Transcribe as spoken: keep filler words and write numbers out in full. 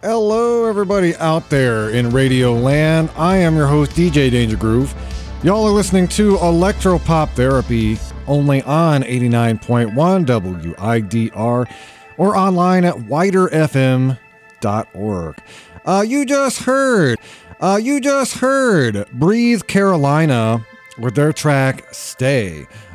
Hello, everybody out there in Radio Land. I am your host, D J Danger Groove. Y'all are listening to Electro Pop Therapy only on eighty-nine point one W I D R or online at wider f m dot org. Uh, you just heard, uh, you just heard Breathe Carolina with their track Stay.